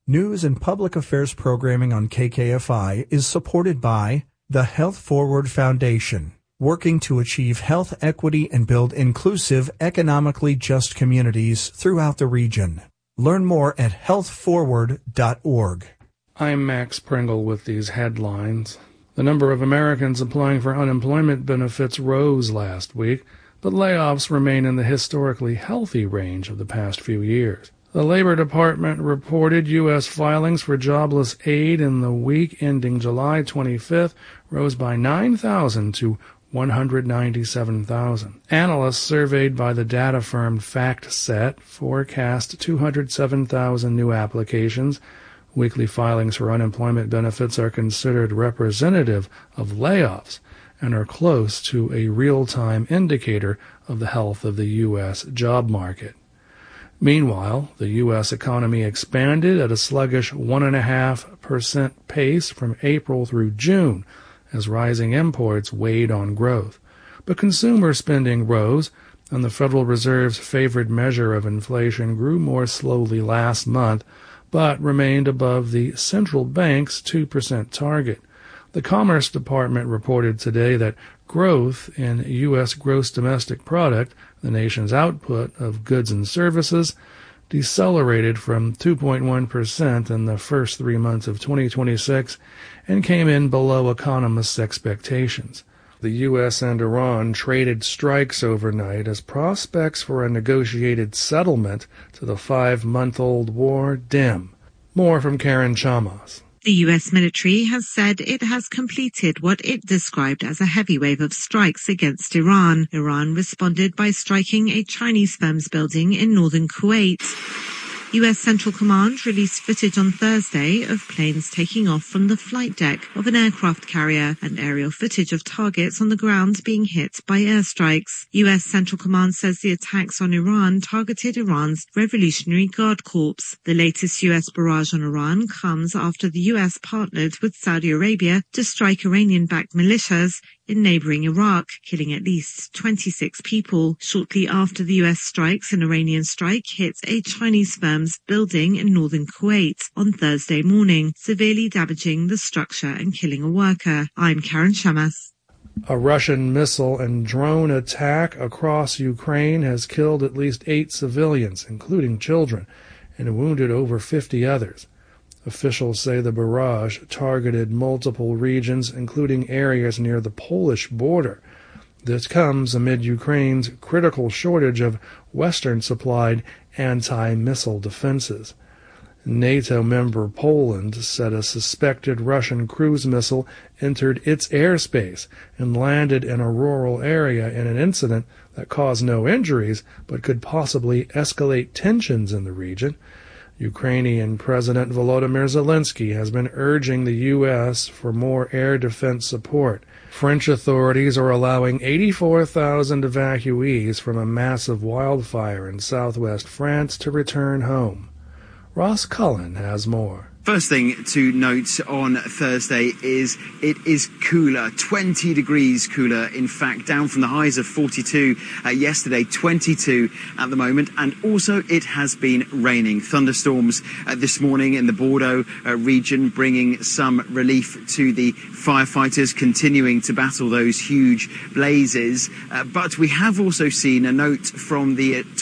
News and public affairs programming on KKFI is supported by the Health Forward Foundation, working to achieve health equity and build inclusive, economically just communities throughout the region. Learn more at healthforward.org. I'm Max Pringle with these headlines. The number of Americans applying for unemployment benefits rose last week, but layoffs remain in the historically healthy range of the past few years. The Labor Department reported U.S. filings for jobless aid in the week ending July 25th rose by 9,000 to 197,000. Analysts surveyed by the data firm FactSet forecast 207,000 new applications. Weekly filings for unemployment benefits are considered representative of layoffs and are close to a real-time indicator of the health of the U.S. job market. Meanwhile, the U.S. economy expanded at a sluggish 1.5% pace from April through June as rising imports weighed on growth. But consumer spending rose, and the Federal Reserve's favored measure of inflation grew more slowly last month, but remained above the central bank's 2% target. The Commerce Department reported today that growth in U.S. gross domestic product, the nation's output of goods and services, decelerated from 2.1% in the first 3 months of 2026 and came in below economists' expectations. The U.S. and Iran traded strikes overnight as prospects for a negotiated settlement to the 5-month-old war dim. More from Karen Chamas. The U.S. military has said it has completed what it described as a heavy wave of strikes against Iran. Iran responded by striking a Chinese firm's building in northern Kuwait. U.S. Central Command released footage on Thursday of planes taking off from the flight deck of an aircraft carrier and aerial footage of targets on the ground being hit by airstrikes. U.S. Central Command says the attacks on Iran targeted Iran's Revolutionary Guard Corps. The latest U.S. barrage on Iran comes after the U.S. partnered with Saudi Arabia to strike Iranian-backed militias in neighboring Iraq, killing at least 26 people. Shortly after the U.S. strikes, an Iranian strike hit a Chinese firm's building in northern Kuwait on Thursday morning, severely damaging the structure and killing a worker. I'm Karen Chamas. A Russian missile and drone attack across Ukraine has killed at least 8 civilians, including children, and wounded over 50 others. Officials say the barrage targeted multiple regions, including areas near the Polish border. This comes amid Ukraine's critical shortage of Western-supplied anti-missile defenses. NATO member Poland said a suspected Russian cruise missile entered its airspace and landed in a rural area in an incident that caused no injuries but could possibly escalate tensions in the region. Ukrainian President Volodymyr Zelensky has been urging the U.S. for more air defense support. French authorities are allowing 84,000 evacuees from a massive wildfire in southwest France to return home. Ross Cullen has more. First thing to note on Thursday is it is cooler, 20 degrees cooler, in fact, down from the highs of 42 yesterday, 22 at the moment, and also it has been raining. Thunderstorms this morning in the Bordeaux region, bringing some relief to the firefighters continuing to battle those huge blazes. But we have also seen a note from the